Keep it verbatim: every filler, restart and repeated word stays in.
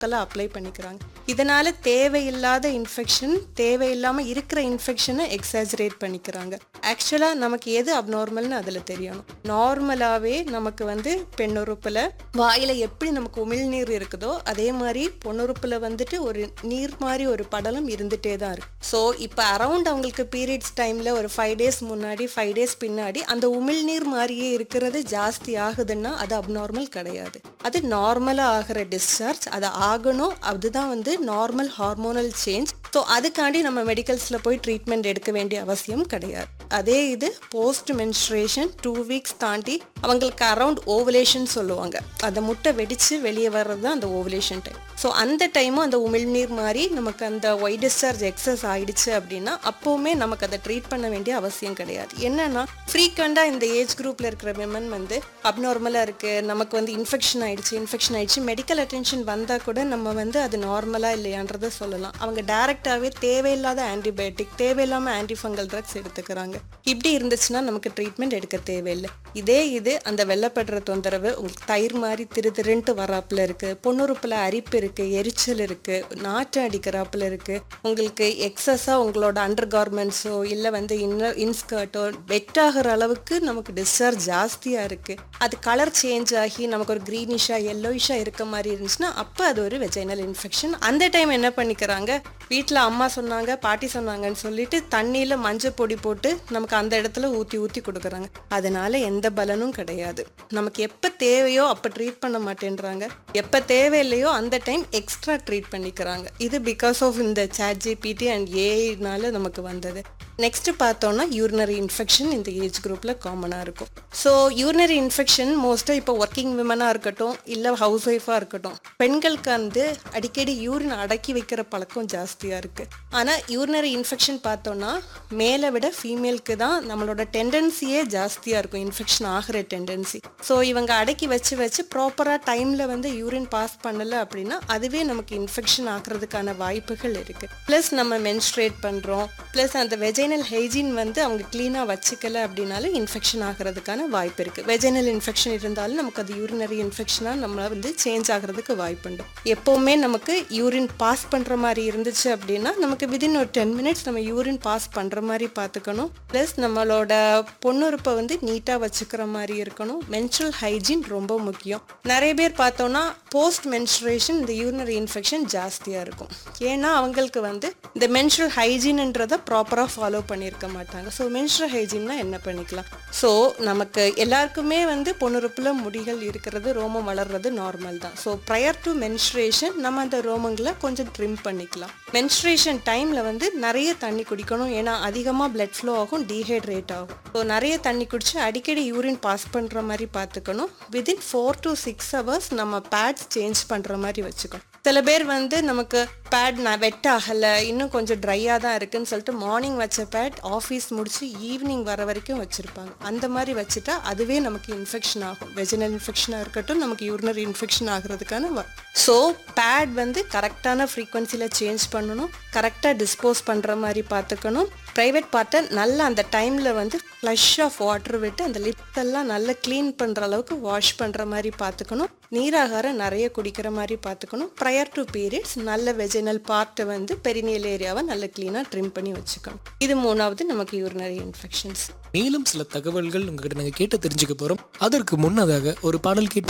லோக்கலாக apply பண்ணிக்கிறாங்க. இதனால தேவையில்லாத இன்ஃபெக்ஷன், தேவையில்லாமல் இருக்கிற இன்ஃபெக்ஷனை எக்ஸாஜரேட் பண்ணிக்கிறாங்க. ஆக்சுவலாக நமக்கு எது அப்நார்மல்னு அதில் தெரியணும். நார்மலாகவே நமக்கு வந்து பெண்ணுறுப்பில் வாயில் எப்படி நமக்கு உமிழ்நீர் இருக்குதோ அதே மாதிரி பொண்ணுறுப்பில் வந்துட்டு ஒரு நீர் மாதிரி ஒரு படலம் இருந்துகிட்டே தான் இருக்கு. ஸோ இப்போ அரவுண்ட் அவங்களுக்கு பீரியட்ஸ் டைமில் ஒரு ஃபைவ் டேஸ் முன்னாடி ஃபைவ் டேஸ் பின்னாடி அந்த உமிழ்நீர் மாதிரியே இருக்கிறது ஜாஸ்தி ஆகுதுன்னா அது அப்நார்மல் கிடையாது. அது நார்மலாக ஆகிற டிஸ்சார்ஜ், அது ஆகணும். அதுதான் வந்து நார்மல் ஹார்மோனல் சேஞ்ச். ஸோ அதுக்காண்டி நம்ம மெடிக்கல்ஸில் போய் ட்ரீட்மெண்ட் எடுக்க வேண்டிய அவசியம் கிடையாது. அதே இது போஸ்ட் மென்ஸ்ட்ரேஷன் டூ வீக்ஸ் தாண்டி அவங்களுக்கு அரவுண்ட் ஓவலேஷன் சொல்லுவாங்க. அந்த முட்டை வெடித்து வெளியே வர்றது தான் அந்த ஓவலேஷன் டைம். ஸோ அந்த டைமும் அந்த உமிழ்நீர் மாதிரி நமக்கு அந்த ஒயிட் டிஸ்சார்ஜ் எக்ஸஸ் ஆயிடுச்சு அப்படின்னா அப்போவுமே நமக்கு அதை ட்ரீட் பண்ண வேண்டிய அவசியம் கிடையாது. என்னன்னா ஃப்ரீக்வெண்ட்டாக இந்த ஏஜ் குரூப்பில் இருக்கிற விமன் வந்து அப்நார்மலாக இருக்குது, நமக்கு வந்து இன்ஃபெக்ஷன் ஆயிடுச்சு இன்ஃபெக்ஷன் ஆயிடுச்சு மெடிக்கல் அட்டென்ஷன் வந்தால் கூட நம்ம வந்து அது நார்மலாக இல்லையான்றதை சொல்லலாம். அவங்க டைரெக்டாகவே தேவையில்லாத ஆன்டிபயோட்டிக், தேவையில்லாமல் ஆன்டிஃபங்கல் ட்ரக்ஸ் எடுத்துக்கிறாங்க. இப்படி இருந்துச்சுன்னா நமக்கு ட்ரீட்மெண்ட் எடுக்க தேவையில்லை. இதே இது அந்த வெள்ளப்படுற தொந்தரவு உங்களுக்கு தயிர் மாதிரி திரு திருன்ட்டு வராப்பில் இருக்குது, பொண்ணுறுப்பில் அரிப்பு இருக்குது, எரிச்சல் இருக்குது, நாற்றம் அடிக்கிறாப்பில் இருக்குது, உங்களுக்கு எக்ஸஸாக உங்களோட அண்டர் கார்மெண்ட்ஸோ இல்லை வந்து இன்னர் இன்ஸ்கர்ட்டோ வெட்டாகிற அளவுக்கு நமக்கு டிஸ்சார்ஜ் ஜாஸ்தியாக இருக்குது, அது கலர் சேஞ்ச் ஆகி நமக்கு ஒரு க்ரீனிஷாக எல்லோயிஷாக இருக்க மாதிரி இருந்துச்சுன்னா அப்போ அது ஒரு வெஜைனல் இன்ஃபெக்ஷன். அந்த டைம் என்ன பண்ணிக்கிறாங்க, வீட்டில் அம்மா சொன்னாங்க பாட்டி சொன்னாங்கன்னு சொல்லிட்டு தண்ணியில் மஞ்சள் பொடி போட்டு நமக்கு அந்த இடத்துல ஊற்றி ஊற்றி கொடுக்குறாங்க. அதனால எந்த பலனும் கிடையாது. நமக்கு எப்போ தேவையோ அப்போ ட்ரீட் பண்ண மாட்டேன்றாங்க, எப்போ தேவையில்லையோ அந்த டைம் எக்ஸ்ட்ரா ட்ரீட் பண்ணிக்கிறாங்க. இது பிகாஸ் ஆஃப் இந்த சாட் ஜிபிடி அண்ட் ஏஐனால நமக்கு வந்தது. நெக்ஸ்ட் பார்த்தோன்னா யூரினரி இன்ஃபெக்ஷன் இந்த ஏஜ் குரூப்பில் காமனாக இருக்கும். ஸோ யூரினரி இன்ஃபெக்ஷன் மோஸ்ட்டாக இப்போ ஒர்க்கிங் விமனாக இருக்கட்டும் இல்லை ஹவுஸ் ஒய்ஃபாக இருக்கட்டும், பெண்களுக்கு வந்து அடிக்கடி யூரின் அடக்கி வைக்கிற பழக்கம் ஜாஸ்தியாக இருக்குது. ஆனால் யூரினரி இன்ஃபெக்ஷன் பார்த்தோன்னா மேலே விட ஃபீமேலுக்கு தான் நம்மளோட டெண்டன்சியே ஜாஸ்தியாக இருக்கும், இன்ஃபெக்ஷன் ஆகிற டெண்டன்சி. ஸோ இவங்க அடக்கி வச்சு வச்சு ப்ராப்பராக டைமில் வந்து யூரின் பாஸ் பண்ணலை அப்படின்னா அதுவே நமக்கு இன்ஃபெக்ஷன் ஆகிறதுக்கான வாய்ப்புகள் இருக்குது. ப்ளஸ் நம்ம மென்ஸ்ட்ரேட் பண்ணுறோம், ப்ளஸ் அந்த வெஜைனல் ஹைஜீன் வந்து அவங்க க்ளீனாக வச்சுக்கல அப்படின்னாலும் இன்ஃபெக்ஷன் ஆகிறதுக்கான வாய்ப்பு இருக்குது. வெஜைனல் இன்ஃபெக்ஷன் இருந்தாலும் நமக்கு அது யூரினரி இன்ஃபெக்ஷனாக நம்ம வந்து சேஞ்ச் ஆகிறதுக்கு வாய்ப்புண்டு. எப்போவுமே நமக்கு யூரின் பாஸ் பண்ணுற மாதிரி இருந்துச்சு அப்படின்னா நமக்கு விதின் ஒரு டென் மினிட்ஸ் நம்ம யூரின் பாஸ் பண்ணுற மாதிரி பார்த்துக்கணும். ப்ளஸ் நம்மளோட பொண்ணுறுப்பை வந்து நீட்டாக வச்சுக்கிற மாதிரி இருக்கணும். மென்ஸ்ட்ரல் ஹைஜீன் ரொம்ப முக்கியம். நிறைய பேர் பார்த்தோன்னா போஸ்ட் மென்ஸ்ட்ரேஷன் இந்த யூரினரி இன்ஃபெக்ஷன் ஜாஸ்தியாக இருக்கும். ஏன்னா அவங்களுக்கு வந்து இந்த மென்ஸ்ட்ரல் ஹைஜீன்ன்றதை ப்ராப்பராக ஃபாலோ பண்ணியிருக்க மாட்டாங்க. ஸோ மென்ஸ்ட்ரல் ஹைஜீன்னா என்ன பண்ணிக்கலாம். ஸோ நமக்கு எல்லாருக்குமே வந்து பொண்ணுறுப்பில் முடிகள் இருக்கிறது, ரோமம் வளர்றது நார்மல் தான். ஸோ ப்ரையர் டு மென்ஸ்ட்ரேஷன் நம்ம அந்த ரோமங்களை கொஞ்சம் ட்ரிம் பண்ணிக்கலாம். மென்ஸ்ட்ரேஷன் டைமில் வந்து நிறைய தண்ணி குடிக்கணும். ஏன்னா அதிகமாக பிளட் ஃப்ளோ ஆகும், டீஹைட்ரேட் ஆகும். ஸோ நிறைய தண்ணி குடிச்சு அடிக்கடி யூரின் பாஸ் பண்ணுற மாதிரி பார்த்துக்கணும். Within four to six hours நம்ம பேட்ஸ் சேஞ்ச் பண்ணுற மாதிரி வச்சுக்கணும். சில பேர் வந்து நமக்கு பேட் நான் வெட் ஆகலை, இன்னும் கொஞ்சம் ட்ரையாக தான் இருக்குன்னு சொல்லிட்டு மார்னிங் வச்ச பேட் ஆஃபீஸ் முடிச்சு ஈவினிங் வர வரைக்கும் வச்சுருப்பாங்க. அந்த மாதிரி வச்சுட்டா அதுவே நமக்கு இன்ஃபெக்ஷன் ஆகும். வெஜினல் இன்ஃபெக்ஷனாக இருக்கட்டும், நமக்கு யூரினரி இன்ஃபெக்ஷன் ஆகிறதுக்கான வ ஸோ பேட் வந்து கரெக்டான ஃப்ரீக்வன்சியில் சேஞ்ச் பண்ணணும், கரெக்டாக டிஸ்போஸ் பண்ணுற மாதிரி பார்த்துக்கணும். ப்ரைவேட் பார்ட்டை நல்லா அந்த டைமில் வந்து ஃப்ளஷ் ஆஃப் வாட்டர் விட்டு அந்த லிப்ஸெல்லாம் நல்லா க்ளீன் பண்ணுற அளவுக்கு வாஷ் பண்ணுற மாதிரி பார்த்துக்கணும். நீராகாரம் நிறைய குடிக்கிற மாதிரி பார்த்துக்கணும். ப்ரையர் டு பீரியட்ஸ் நல்ல வெஜினல் பார்ட்டை வந்து பெரினியல் ஏரியாவை நல்ல க்ளீனாக ட்ரிம் பண்ணி வச்சுக்கணும். இது மூணாவது நமக்கு யூரினரி இன்ஃபெக்ஷன்ஸ். மேலும் சில தகவல்கள் உங்ககிட்ட நாங்கள் கேட்டு தெரிஞ்சுக்க போகிறோம். அதற்கு முன்னதாக ஒரு பாடல் கேட்டு